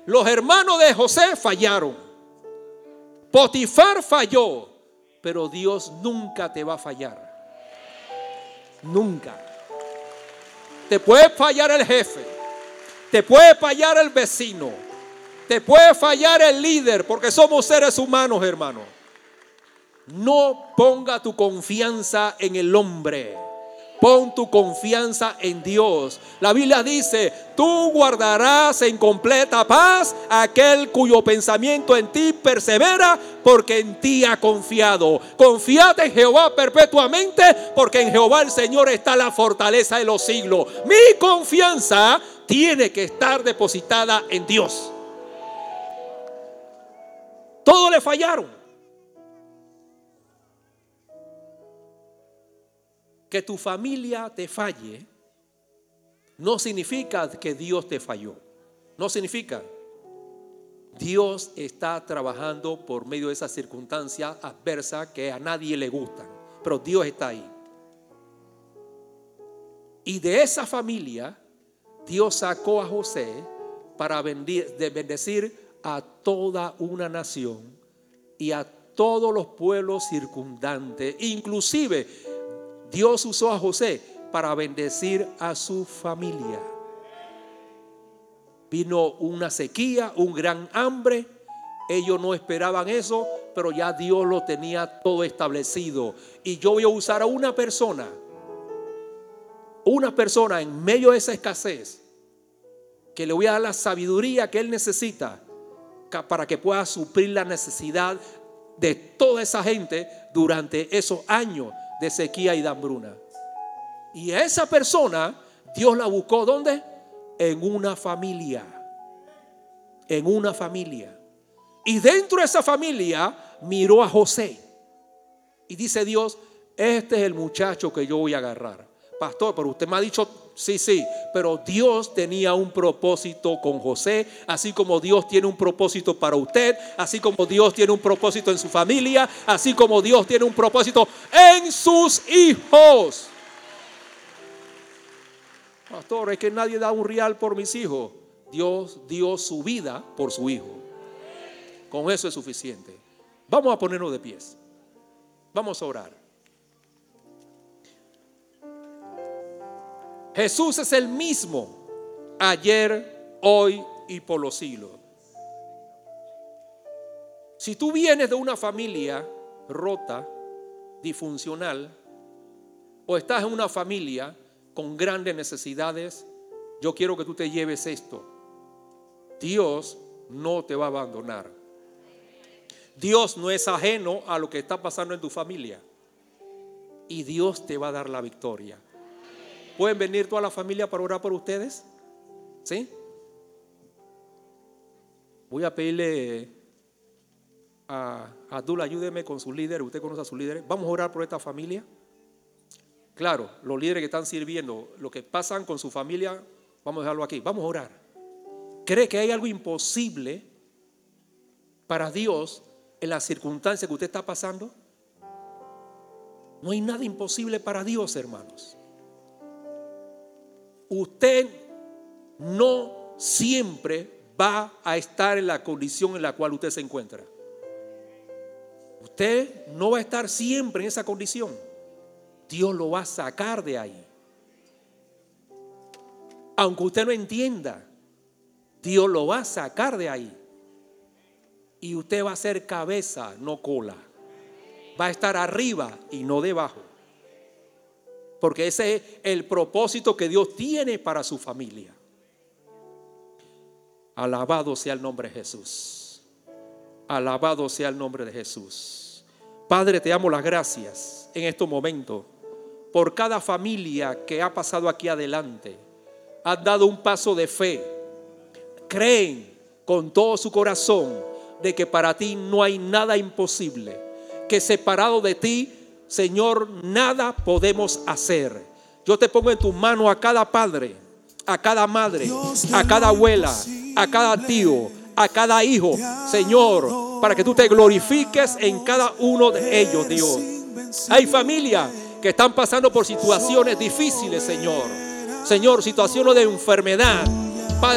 Los hermanos de José fallaron. Potifar falló. Pero Dios nunca te va a fallar. Nunca. Te puede fallar el jefe. Te puede fallar el vecino. Te puede fallar el líder. Porque somos seres humanos, hermano. No ponga tu confianza en el hombre. Pon tu confianza en Dios. La Biblia dice: tú guardarás en completa paz aquel cuyo pensamiento en ti persevera, porque en ti ha confiado. Confiad en Jehová perpetuamente, porque en Jehová el Señor está la fortaleza de los siglos. Mi confianza tiene que estar depositada en Dios. Todos le fallaron. Que tu familia te falle no significa que Dios te falló. No significa. Dios está trabajando por medio de esas circunstancias adversas que a nadie le gustan, pero Dios está ahí. Y de esa familia Dios sacó a José para bendecir a toda una nación y a todos los pueblos circundantes. Inclusive Dios usó a José para bendecir a su familia. Vino una sequía, un gran hambre. Ellos no esperaban eso, pero ya Dios lo tenía todo establecido. Y yo voy a usar a una persona en medio de esa escasez, que le voy a dar la sabiduría que él necesita para que pueda suplir la necesidad de toda esa gente durante esos años de sequía y de hambruna. Y a esa persona Dios la buscó, ¿dónde? En una familia. En una familia. Y dentro de esa familia miró a José. Y dice Dios: este es el muchacho que yo voy a agarrar. Pastor, pero usted me ha dicho sí, pero Dios tenía un propósito con José, así como Dios tiene un propósito para usted, así como Dios tiene un propósito en su familia, así como Dios tiene un propósito en sus hijos. Pastor, es que nadie da un real por mis hijos. Dios dio su vida por su hijo. Con eso es suficiente. Vamos a ponernos de pies. Vamos a orar. Jesús es el mismo ayer, hoy y por los siglos. Si tú vienes de una familia rota, disfuncional, o estás en una familia con grandes necesidades, yo quiero que tú te lleves esto: Dios no te va a abandonar. Dios no es ajeno a lo que está pasando en tu familia, y Dios te va a dar la victoria. ¿Pueden venir toda la familia para orar por ustedes? ¿Sí? Voy a pedirle a Abdul, ayúdeme con sus líderes. Usted conoce a sus líderes. Vamos a orar por esta familia. Claro, los líderes que están sirviendo, lo que pasan con su familia, vamos a dejarlo aquí. Vamos a orar. ¿Cree que hay algo imposible para Dios en las circunstancias que usted está pasando? No hay nada imposible para Dios, hermanos. Usted no siempre va a estar en la condición en la cual usted se encuentra. Usted no va a estar siempre en esa condición. Dios lo va a sacar de ahí. Aunque usted no entienda, Dios lo va a sacar de ahí. Y usted va a ser cabeza, no cola. Va a estar arriba y no debajo. Porque ese es el propósito que Dios tiene para su familia. Alabado sea el nombre de Jesús. Alabado sea el nombre de Jesús. Padre, te damos las gracias en estos momentos por cada familia que ha pasado aquí adelante. Han dado un paso de fe. Creen con todo su corazón de que para ti no hay nada imposible. Que separado de ti, Señor, nada podemos hacer. Yo te pongo en tus manos a cada padre, a cada madre, a cada abuela, a cada tío, a cada hijo, Señor, para que tú te glorifiques en cada uno de ellos, Dios. Hay familias que están pasando por situaciones difíciles, Señor. Señor, situaciones de enfermedad,